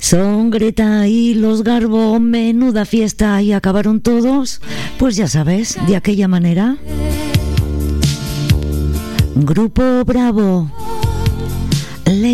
Son Greta y los Garbo, menuda fiesta, y acabaron todos, pues ya sabes, de aquella manera. Grupo Bravo.